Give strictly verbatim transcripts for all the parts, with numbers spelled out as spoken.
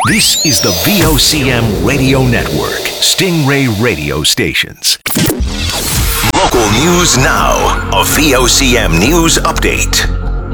This is the V O C M Radio Network, Stingray Radio Stations. Local news now. A V O C M News Update.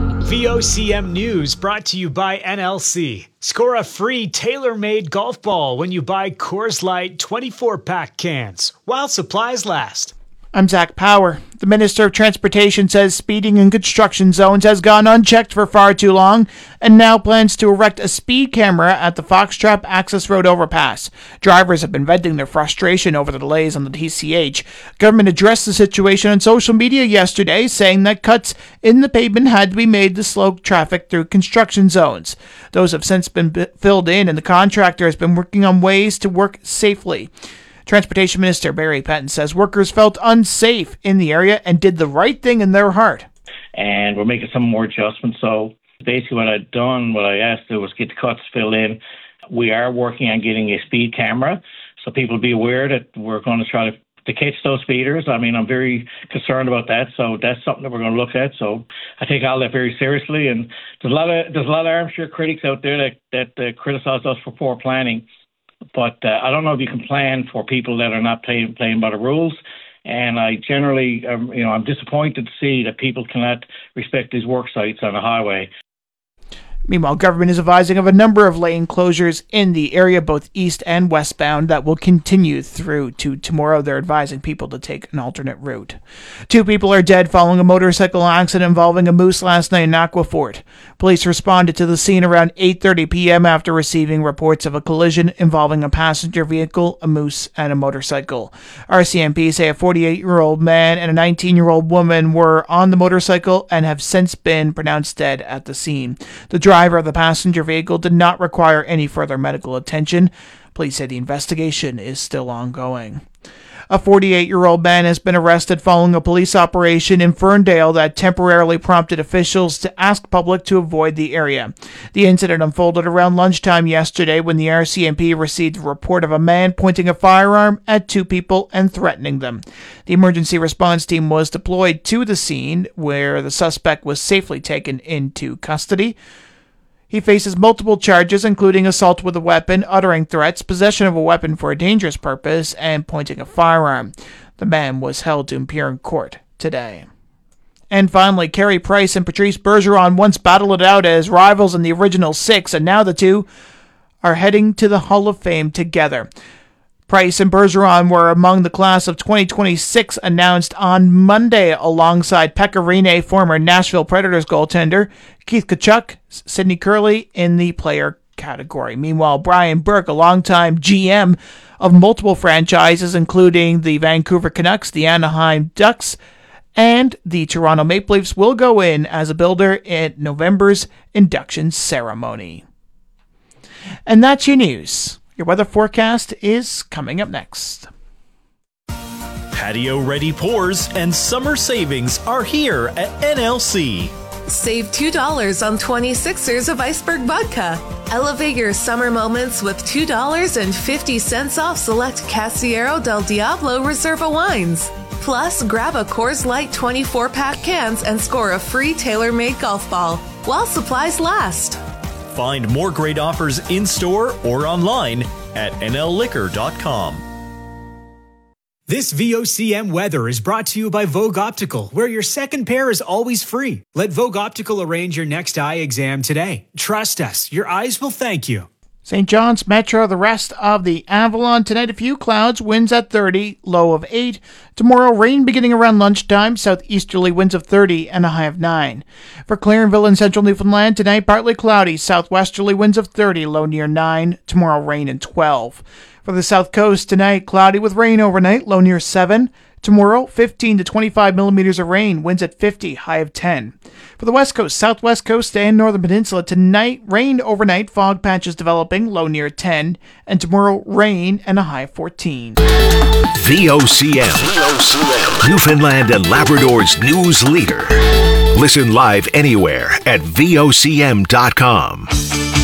V O C M News brought to you by N L C. Score a free tailor-made golf ball when you buy Coors Light twenty-four pack cans, while supplies last. I'm Zach Power. The Minister of Transportation says speeding in construction zones has gone unchecked for far too long and now plans to erect a speed camera at the Foxtrap Access Road overpass. Drivers have been venting their frustration over the delays on the T C H. Government addressed the situation on social media yesterday, saying that cuts in the pavement had to be made to slow traffic through construction zones. Those have since been b- filled in, and the contractor has been working on ways to work safely. Transportation Minister Barry Penton says workers felt unsafe in the area and did the right thing in their heart. And we're making some more adjustments. So basically what I've done, what I asked to was get the cuts filled in. We are working on getting a speed camera, so people be aware that we're going to try to, to catch those speeders. I mean, I'm very concerned about that, so that's something that we're going to look at. So I take all that very seriously. And there's a lot of there's a lot of armchair critics out there that, that uh, criticize us for poor planning. But uh, I don't know if you can plan for people that are not playing playing by the rules. And I generally, um, you know, I'm disappointed to see that people cannot respect these work sites on the highway. Meanwhile, government is advising of a number of lane closures in the area, both east and westbound, that will continue through to tomorrow. They're advising people to take an alternate route. Two people are dead following a motorcycle accident involving a moose last night in Aquafort. Police responded to the scene around eight thirty p.m. after receiving reports of a collision involving a passenger vehicle, a moose, and a motorcycle. R C M P say a forty-eight-year-old man and a nineteen-year-old woman were on the motorcycle and have since been pronounced dead at the scene. The driver of the passenger vehicle did not require any further medical attention. Police say the investigation is still ongoing. A forty-eight-year-old man has been arrested following a police operation in Ferndale that temporarily prompted officials to ask public to avoid the area. The incident unfolded around lunchtime yesterday when the R C M P received a report of a man pointing a firearm at two people and threatening them. The emergency response team was deployed to the scene, where the suspect was safely taken into custody. He faces multiple charges, including assault with a weapon, uttering threats, possession of a weapon for a dangerous purpose, and pointing a firearm. The man was held to appear in court today. And finally, Carey Price and Patrice Bergeron once battled it out as rivals in the original six, and now the two are heading to the Hall of Fame together. Price and Bergeron were among the class of twenty twenty-six announced on Monday alongside Pekka Rinne, former Nashville Predators goaltender, Keith Tkachuk, Sidney Curley in the player category. Meanwhile, Brian Burke, a longtime G M of multiple franchises, including the Vancouver Canucks, the Anaheim Ducks, and the Toronto Maple Leafs, will go in as a builder at November's induction ceremony. And that's your news. Your weather forecast is coming up next. Patio-ready pours and summer savings are here at N L C. Save two dollars on twenty-sixers of Iceberg Vodka. Elevate your summer moments with two dollars and fifty cents off select Casillero del Diablo Reserva wines. Plus, grab a Coors Light twenty-four pack cans and score a free tailor-made golf ball while supplies last. Find more great offers in-store or online at N L liquor dot com. This V O C M weather is brought to you by Vogue Optical, where your second pair is always free. Let Vogue Optical arrange your next eye exam today. Trust us, your eyes will thank you. Saint John's Metro, the rest of the Avalon. Tonight, a few clouds, winds at thirty, low of eight. Tomorrow, rain beginning around lunchtime, southeasterly winds of thirty and a high of nine. For Clarenville and central Newfoundland, tonight, partly cloudy, southwesterly winds of thirty, low near nine. Tomorrow, rain and twelve. For the south coast, tonight, cloudy with rain overnight, low near seven. Tomorrow, fifteen to twenty-five millimeters of rain, winds at fifty, high of ten. For the west coast, southwest coast, and northern peninsula, tonight, rain overnight, fog patches developing, low near ten, and tomorrow, rain and a high of fourteen. V O C M, V O C M, Newfoundland and Labrador's news leader. Listen live anywhere at V O C M dot com.